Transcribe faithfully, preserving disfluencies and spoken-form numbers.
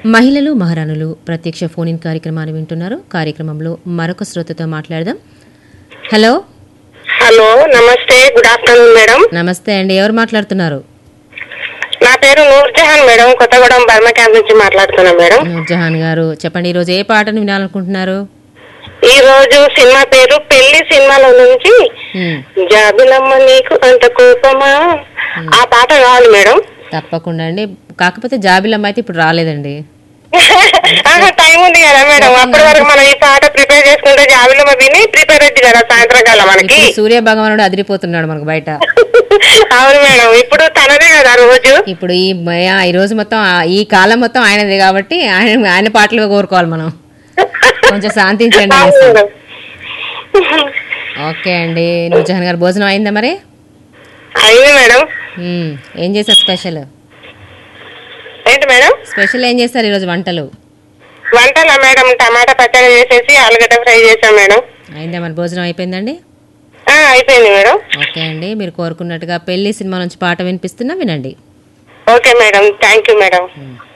మహిళలు మహారాణులు ప్రత్యక్ష ఫోన్ ఇన్ కార్యక్రమాన్ని వింటున్నారు. కార్యక్రమంలో మరొక శ్రోతతో మాట్లాడదాం. హలో హలో, నమస్తే, గుడ్ ఆఫ్టర్నూన్ మేడం. నమస్తే అండి, ఎవరు మాట్లాడుతున్నారు? నా పేరు Nurjahan madam, Kothagudem Burma camp నుంచి మాట్లాడుతున్నా మేడం. నూర్జహాన్ గారు చెప్పండి, ఈ రోజు ఏ పాటను వినాలనుకుంటున్నారు? ఈ రోజు సినిమా పేరు పెళ్లి సినిమాలో నుంచి జాబిలమ్మ నీకు అంత కోపమా, ఆ పాట కావాలి మేడం. తప్పకుండా అండి, కాకపోతే జాబిలమ్మ అయితే ఇప్పుడు రాలేదండి. టైం ఉంది కదా మేడం, అప్పటి వరకు మనం ఈ పాట ప్రిపేర్ చేసుకుంటే జాబిలమ్మ విని ప్రిపేర్ అవుతుంది కదా సాయంత్రం కల్లా మనకి. సూర్య భగవానుడు అదిరిపోతున్నాడు మనకు బయట. అవును మేడం, ఇప్పుడు తనదే కదా రోజు. ఇప్పుడు ఈ ఈ రోజు మొత్తం ఈ కాలం మొత్తం ఆయనదే కాబట్టి ఆయన ఆయన పాటలు కోరుకోవాలి మనం. కొంచెం శాంతించండి. ఓకే అండి, నూర్జహాన్ గారు భోజనం అయిందా మరి? అయింది మేడం. ఏం చేశారు స్పెషల్? ఏంటి మేడం స్పెషల్ ఏం చేస్తారు ఈరోజు వంటలు? వంటలా మేడం, టమాటా పచ్చడి చేసేసి ఆలుగడ్డ ఫ్రై చేశాం మేడం. అయిందా మరి భోజనం? అయిపోయిందండి, అయిపోయింది మేడం. ఓకే అండి, మీరు కోరుకున్నట్టుగా పెళ్లి సినిమా నుంచి పాట వినిపిస్తున్నా, వినండి. Okay madam, thank you madam.